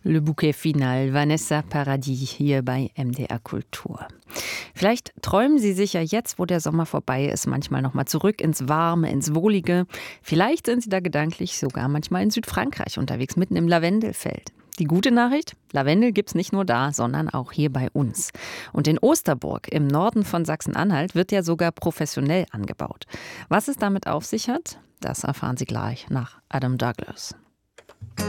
Le Bouquet Final, Vanessa Paradis hier bei MDR Kultur. Vielleicht träumen Sie sich ja jetzt, wo der Sommer vorbei ist, manchmal nochmal zurück ins Warme, ins Wohlige. Vielleicht sind Sie da gedanklich sogar manchmal in Südfrankreich unterwegs, mitten im Lavendelfeld. Die gute Nachricht, Lavendel gibt's nicht nur da, sondern auch hier bei uns. Und in Osterburg im Norden von Sachsen-Anhalt wird ja sogar professionell angebaut. Was es damit auf sich hat, das erfahren Sie gleich nach Adam Douglas.